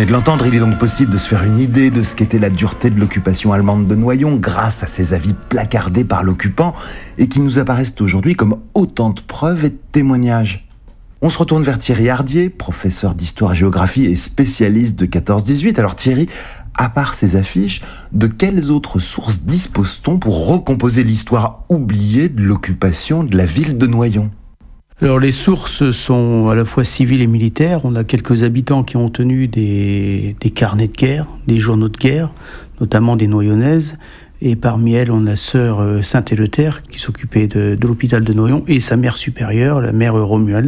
venez de l'entendre, il est donc possible de se faire une idée de ce qu'était la dureté de l'occupation allemande de Noyon grâce à ces avis placardés par l'occupant et qui nous apparaissent aujourd'hui comme autant de preuves et de témoignages. On se retourne vers Thierry Hardier, professeur d'histoire-géographie et spécialiste de 14-18. Alors Thierry, à part ces affiches, de quelles autres sources dispose-t-on pour recomposer l'histoire oubliée de l'occupation de la ville de Noyon ? Alors les sources sont à la fois civiles et militaires. On a quelques habitants qui ont tenu des carnets de guerre, des journaux de guerre, notamment des Noyonnaises. Et parmi elles, on a sœur Saint-Éleuthère qui s'occupait de l'hôpital de Noyon et sa mère supérieure, la mère Romuald.